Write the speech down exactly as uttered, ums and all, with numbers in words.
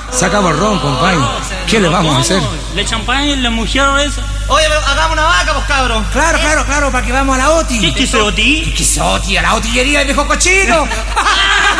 Sacamos ron, compadre. ¿Qué le vamos a hacer? Le champán, la mujer esa. Oye, pero hagamos una vaca, pues, cabros. Claro, claro, claro, para que vamos a la OTI. ¿Qué es que se Oti? ¿Qué es OTI? A la otillería de viejo cochino.